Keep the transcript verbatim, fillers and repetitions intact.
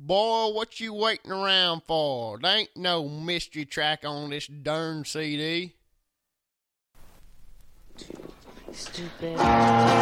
Boy, what you waiting around for? There ain't no mystery track on this darn C D. Stupid.